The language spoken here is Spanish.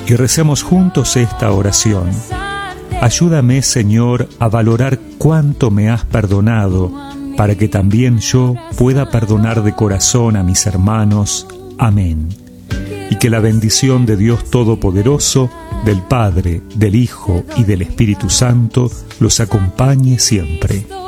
Y recemos juntos esta oración. Ayúdame, Señor, a valorar cuánto me has perdonado, para que también yo pueda perdonar de corazón a mis hermanos. Amén. Y que la bendición de Dios Todopoderoso, del Padre, del Hijo y del Espíritu Santo los acompañe siempre.